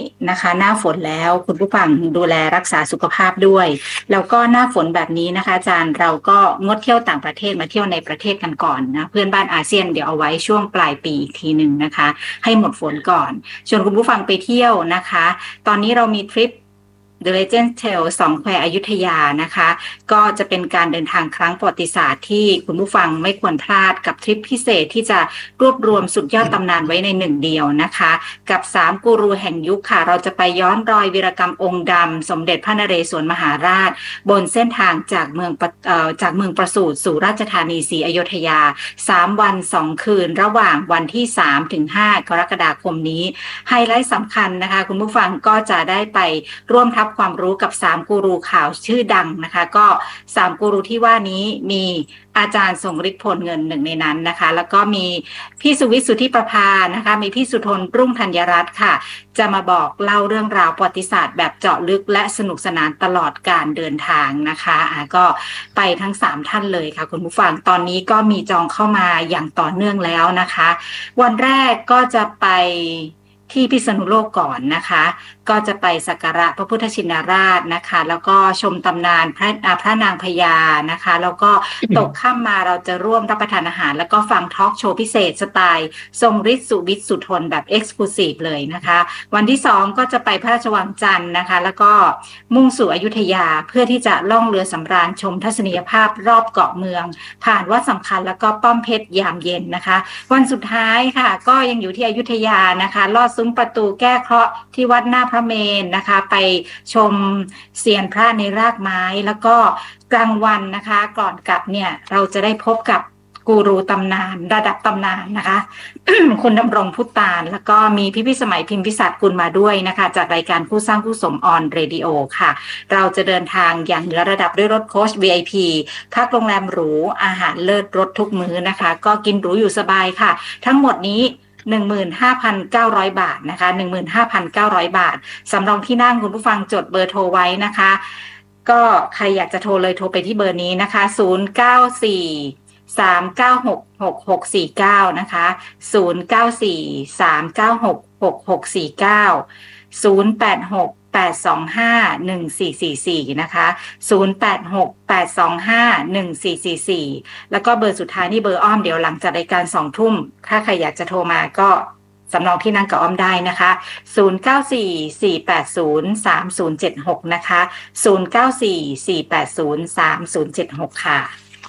นะคะหน้าฝนแล้วคุณผู้ฟังดูแลรักษาสุขภาพด้วยแล้วก็หน้าฝนแบบนี้นะคะอาจารย์เราก็งดเที่ยวต่างประเทศมาเที่ยวในประเทศกันก่อนนะเพื่อนบ้านอาเซียนเดี๋ยวเอาไว้ช่วงปลายปีอีกทีหนึ่งนะคะให้หมดฝนก่อนชวนคุณผู้ฟังไปเที่ยวนะคะตอนนี้เรามีทริป The Legend Tale สองแควอยุธยานะคะก็จะเป็นการเดินทางครั้งประวัติศาสตร์ที่คุณผู้ฟังไม่ควรพลาดกับทริปพิเศษที่จะรวบรวมสุดยอดตำนานไว้ในหนึ่งเดียวนะคะกับ3กูรูแห่งยุคค่ะเราจะไปย้อนรอยวีรกรรมองค์ดำสมเด็จพระนเรศวรมหาราชบนเส้นทางจากเมืองประสูติสู่ราชธานีศรีอยุธยา3วัน2คืนระหว่างวันที่3ถึง5กรกฎาคมนี้ไฮไลท์สำคัญนะคะคุณผู้ฟังก็จะได้ไปร่วมทับความรู้กับ3กูรูข่าวชื่อดังนะคะก็3กูรูที่ว่านี้มีอาจารย์ทรงฤทธิ์พลเงินหนึ่งในนั้นนะคะแล้วก็มีพี่สุวิทย์สุทธิประภานะคะมีพี่สุทนรุ่งธัญรัตน์ค่ะจะมาบอกเล่าเรื่องราวประวัติศาสตร์แบบเจาะลึกและสนุกสนานตลอดการเดินทางนะคะก็ไปทั้ง3ท่านเลยค่ะคุณผู้ฟังตอนนี้ก็มีจองเข้ามาอย่างต่อเนื่องแล้วนะคะวันแรกก็จะไปที่พิษณุโลกก่อนนะคะก็จะไปสักการะพระพุทธชินราชนะคะแล้วก็ชมตำนานพระนางพญานะคะแล้วก็ตกค่ำมาเราจะร่วมรับประทานอาหารแล้วก็ฟังทอล์กโชว์พิเศษสไตล์ทรงฤทธิ์สุวิทย์สุทนแบบเอ็กซ์คลูซีฟเลยนะคะวันที่2ก็จะไปพระราชวังจันทร์นะคะแล้วก็มุ่งสู่อยุธยาเพื่อที่จะล่องเรือสำราญชมทัศนียภาพรอบเกาะเมืองผ่านวัดสำคัญแล้วก็ป้อมเพชรยามเย็นนะคะวันสุดท้ายค่ะก็ยังอยู่ที่อยุธยานะคะลอดซุ้มประตูแก้เคราะห์ที่วัดหน้าพระเมรุนะคะไปชมเซียนพระในรากไม้แล้วก็กลางวันนะคะก่อนกลับเนี่ยเราจะได้พบกับกูรูตำนานระดับตำนานนะคะ คุณดำรงพุตตานแล้วก็มีพี่สมัยพิมพิศักดิ์กุลมาด้วยนะคะจากรายการคู่สร้างคู่สมออนเรดิโอค่ะเราจะเดินทางอย่างเหนือระดับด้วยรถโค้ช VIP พักโรงแรมหรูอาหารเลิศรสทุกมื้อนะคะก็กินหรูอยู่สบายค่ะทั้งหมดนี้15,900 บาทนะคะ 15,900 บาทสำรองที่นั่งคุณผู้ฟังจดเบอร์โทรไว้นะคะก็ใครอยากจะโทรเลยโทรไปที่เบอร์นี้นะคะ0943966649นะคะ09439666490868251444นะคะ0868251444แล้วก็เบอร์สุดท้ายนี่เบอร์อ้อมเดี๋ยวหลังจากรายการ20:00 นถ้าใครอยากจะโทรมาก็สำรองที่นั่งกับอ้อมได้นะคะ0944803076นะคะ0944803076ค่ะ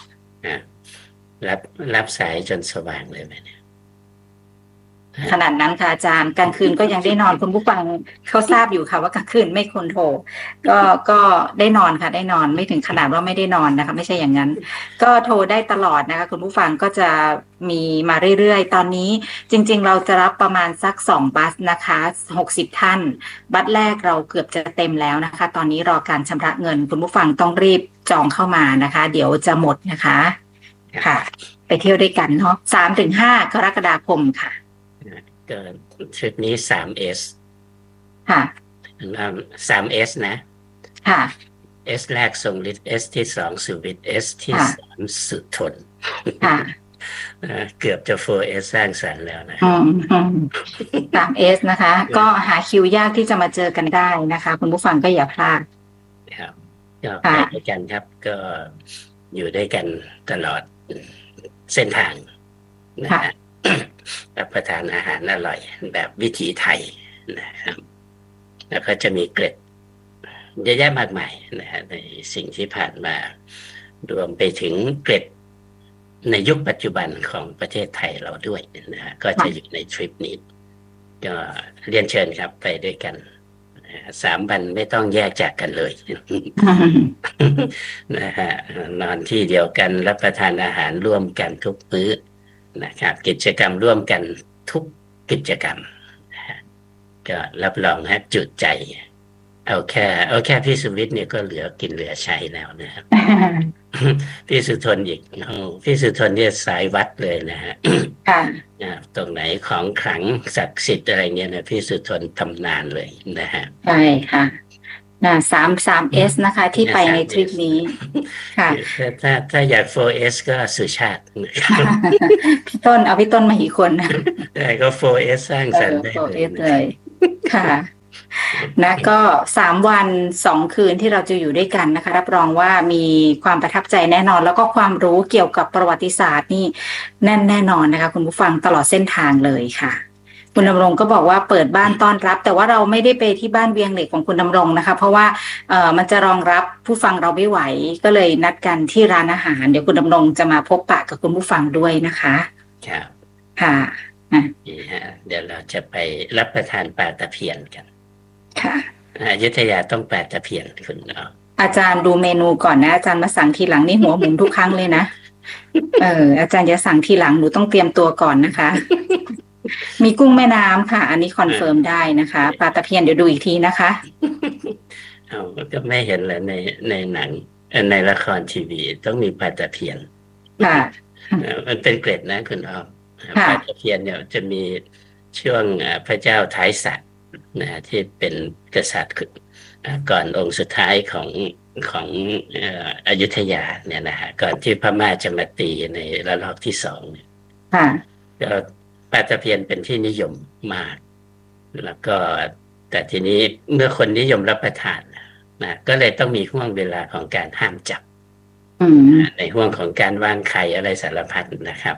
รับสายจนสว่างเลยไหมเนี่ยขนาดนั้นค่ะอาจารย์กลางคืนก็ยังได้นอนคุณผู้ฟังเขาทราบอยู่ค่ะว่ากลางคืนไม่ควรโทรก็ได้นอนค่ะได้นอนไม่ถึงขนาดว่าไม่ได้นอนนะคะไม่ใช่อย่างนั้นก็โทรได้ตลอดนะคะคุณผู้ฟังก็จะมีมาเรื่อยๆตอนนี้จริงๆเราจะรับประมาณสัก2บัสนะคะ60ท่านบัสแรกเราเกือบจะเต็มแล้วนะคะตอนนี้รอการชำระเงินคุณผู้ฟังต้องรีบจองเข้ามานะคะเดี๋ยวจะหมดนะคะค่ะไปเที่ยวด้วยกันเนาะ3-5 กรกฎาคมค่ะก็ทริปนี้ 3S ค่ะ 3S นะค่ะ S แรกทรงฤทธิ์ S ที่2สุวิทย์ S ที่3สุทนค่ะเกือบจะ 4S สร้างสรรค์แล้วนะ 3S นะคะก็หาคิวยากที่จะมาเจอกันได้นะคะคุณผู้ฟังก็อย่าพลาดครับก็ไปด้วยกันครับก็อยู่ด้วยกันตลอดเส้นทางนะฮะรับประทานอาหารอร่อยแบบวิถีไทยนะครับแล้วก็จะมีเกร็ดเยอะแยะมากมายนะฮะในสิ่งที่ผ่านมารวมไปถึงเกร็ดในยุคปัจจุบันของประเทศไทยเราด้วยนะฮะก็จะอยู่ในทริปนี้ก็เรียนเชิญครับไปด้วยกัน3 วันไม่ต้องแยกจากกันเลยนะฮะนอนที่เดียวกันรับประทานอาหารร่วมกันทุกมื้อนะครับกิจกรรมร่วมกันทุกกิจกรรมก็รับรองฮะจุใจเอาแค่พี่สุวิทย์เนี่ยก็เหลือกินเหลือใช้แล้วนะครับ พี่สุทนอีกพี่สุทนเนี่ยสายวัดเลยนะฮะตรงไหนของขลังศักดิ์สิทธิ์อะไรเงี้ยนะพี่สุทนทำนานเลยนะฮะใช่ค่ะ3S นะคะที่ไปในทริปนี้ค่ะถ้าอยาก 4S ก็สุชาติพี่ต้นมาอีกคนได้ก็ 4S สร้างสรรค์ได้เลยค่ะนะก็3 วัน 2 คืนที่เราจะอยู่ด้วยกันนะคะรับรองว่ามีความประทับใจแน่นอนแล้วก็ความรู้เกี่ยวกับประวัติศาสตร์นี่แน่นอนนะคะคุณผู้ฟังตลอดเส้นทางเลยค่ะคุณดำรงก็บอกว่าเปิดบ้านต้อนรับแต่ว่าเราไม่ได้ไปที่บ้านเวียงเหล็กของคุณดำรงนะคะเพราะว่ามันจะรองรับผู้ฟังเราไม่ไหวก็เลยนัดกันที่ร้านอาหารเดี๋ยวคุณดำรงจะมาพบปะกับคุณผู้ฟังด้วยนะคะครับค่ะนี่ฮะเดี๋ยวเราจะไปรับประทานปลาตะเพียนกันค่ะอยุธยาต้องปลาตะเพียนคุณอาจารย์ดูเมนูก่อนนะอาจารย์มาสั่งทีหลังนี่หัวหมุนทุกครั้งเลยนะอาจารย์จะสั่งทีหลังหนูต้องเตรียมตัวก่อนนะคะมีกุ้งแม่น้ำค่ะอันนี้คอนเฟิร์มได้นะคะปลาตะเพียนเดี๋ยวดูอีกทีนะคะก็ไม่เห็นเลยในหนังในละครทีวีต้องมีปลาตะเพียนค่ะมันเป็นเกร็ดนะคุณปลาตะเพียนเนี่ยจะมีช่วงพระเจ้าท้ายสัตว์นะที่เป็นกษัตริย์ก่อนองค์สุดท้ายของอยุธยาเนี่ยนะฮะก่อนที่พม่าจะมาตีในระลอกที่2เนี่ยก็ปลาตะเพียนเป็นที่นิยมมากแล้วก็แต่ทีนี้เมื่อคนนิยมรับประทานนะก็เลยต้องมีห่วงเวลาของการห้ามจับในห่วงของการวางไข่อะไรสารพัดนะครับ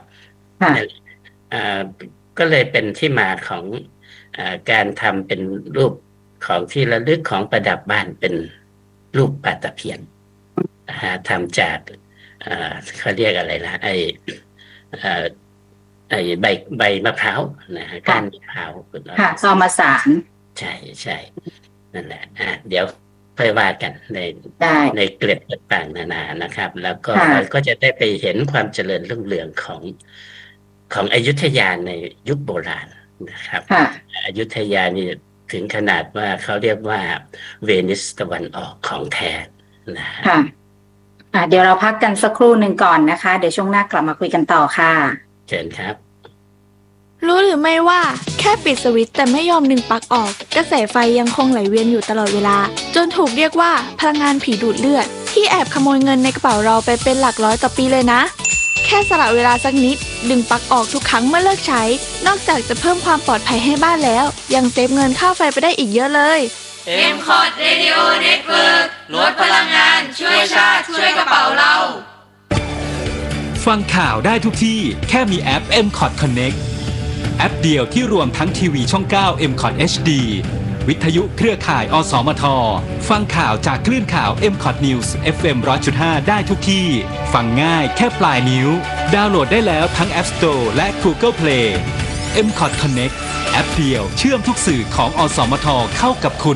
ก็เลยเป็นที่มาของการทำเป็นรูปของที่ระลึกของประดับบ้านเป็นรูปปลาตะเพียนทำจากเขาเรียกอะไรนะไอ้ใบมะพร้าวนะฮะก้านมะพร้าวค่ะซอมาสารใช่นั่นแหละเดี๋ยวค่อยว่ากันในเกล็ดต่างๆนานานะครับแล้วก็เราก็จะได้ไปเห็นความเจริญรุ่งเรืองของอยุธยาในยุคโบราณนะครับอยุธยานี่ถึงขนาดว่าเขาเรียกว่าเวนิสตะวันออกของแท้นะเดี๋ยวเราพักกันสักครู่หนึ่งก่อนนะคะเดี๋ยวช่วงหน้ากลับมาคุยกันต่อค่ะเชิญครับรู้หรือไม่ว่าแค่ปิดสวิตช์แต่ไม่ยอมดึงปลั๊กออกกระแสไฟยังคงไหลเวียนอยู่ตลอดเวลาจนถูกเรียกว่าพลังงานผีดูดเลือดที่แอบขโมยเงินในกระเป๋าเราไปเป็นหลักร้อยต่อปีเลยนะแค่สละเวลาสักนิดดึงปลั๊กออกทุกครั้งเมื่อเลิกใช้นอกจากจะเพิ่มความปลอดภัยให้บ้านแล้วยังเซฟเงินค่าไฟไปได้อีกเยอะเลย MCOT Radio Network ลดพลังงานช่วยชาติช่วยกระเป๋าเราฟังข่าวได้ทุกที่แค่มีแอป MCOT Connect แอปเดียวที่รวมทั้งทีวีช่อง9 MCOT HD วิทยุเครือข่ายอสมทฟังข่าวจากคลื่นข่าว MCOT News FM 100.5 ได้ทุกที่ฟังง่ายแค่ปลายนิ้วดาวน์โหลดได้แล้วทั้ง App Store และ Google Play MCOT Connect แอปเดียวเชื่อมทุกสื่อของอสมทเข้ากับคุณ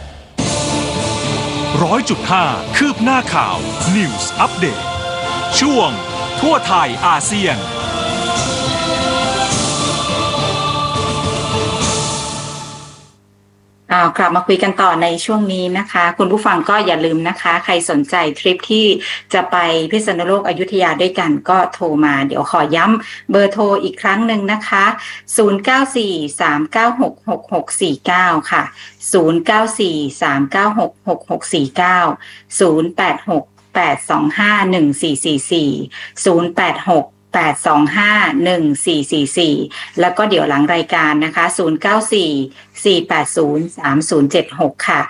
100.5 คืบหน้าข่าว News Update ช่วงทั่วไทยอาเซียนกลับมาคุยกันต่อในช่วงนี้นะคะคุณผู้ฟังก็อย่าลืมนะคะใครสนใจทริปที่จะไปพิษณุโลกอยุธยาด้วยกันก็โทรมาเดี๋ยวขอย้ำเบอร์โทรอีกครั้งหนึ่งนะคะ0943966649ค่ะ0943966649 086 825-1444 แล้วก็เดี๋ยวหลังรายการนะคะ0944803076ค่ะ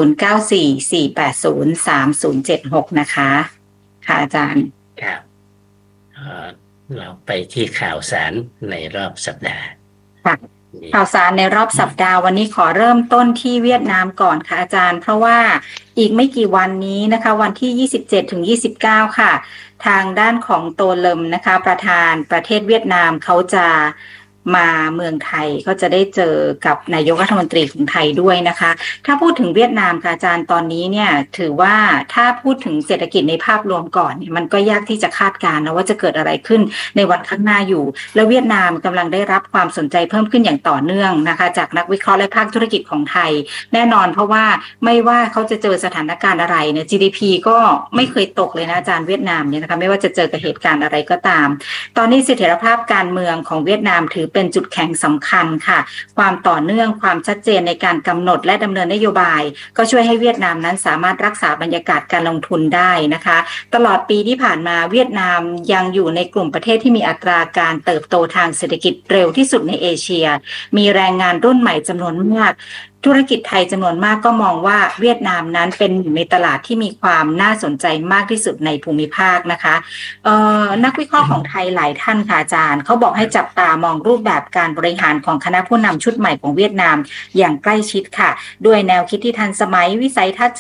0944803076นะคะค่ะอาจารย์ครับเราไปที่ข่าวสารในรอบสัปดาห์ข่าวสารในรอบสัปดาห์วันนี้ขอเริ่มต้นที่เวียดนามก่อนค่ะอาจารย์เพราะว่าอีกไม่กี่วันนี้นะคะวันที่27-29ค่ะทางด้านของโตเลิมนะคะประธานประเทศเวียดนามเขาจะมาเมืองไทยก็จะได้เจอกับนายกรัฐมนตรีของไทยด้วยนะคะถ้าพูดถึงเวียดนามค่ะอาจารย์ตอนนี้เนี่ยถือว่าถ้าพูดถึงเศรษฐกิจในภาพรวมก่อนเนี่ยมันก็ยากที่จะคาดการณ์นะว่าจะเกิดอะไรขึ้นในวันข้างหน้าอยู่แล้วเวียดนามกำลังได้รับความสนใจเพิ่มขึ้นอย่างต่อเนื่องนะคะจากนักวิเคราะห์และภาคธุรกิจของไทยแน่นอนเพราะว่าไม่ว่าเขาจะเจอสถานการณ์อะไรเนี่ย GDP ก็ไม่เคยตกเลยนะอาจารย์เวียดนามเนี่ยนะคะไม่ว่าจะเจอกับเหตุการณ์อะไรก็ตามตอนนี้เสถียรภาพการเมืองของเวียดนามถือเป็นจุดแข็งสำคัญค่ะความต่อเนื่องความชัดเจนในการกำหนดและดำเนินนโยบายก็ช่วยให้เวียดนามนั้นสามารถรักษาบรรยากาศการลงทุนได้นะคะตลอดปีที่ผ่านมาเวียดนามยังอยู่ในกลุ่มประเทศที่มีอัตราการเติบโตทางเศรษฐกิจเร็วที่สุดในเอเชียมีแรงงานรุ่นใหม่จำนวนมากธุรกิจไทยจำนวนมากก็มองว่าเวียดนามนั้นเป็นหนึ่งในตลาดที่มีความน่าสนใจมากที่สุดในภูมิภาคนะคะนักวิเคราะห์ของไทยหลายท่านค่ะอาจารย์เขาบอกให้จับตามองรูปแบบการบริหารของคณะผู้นำชุดใหม่ของเวียดนามอย่างใกล้ชิดค่ะด้วยแนวคิดที่ทันสมัยวิสัยทัศน์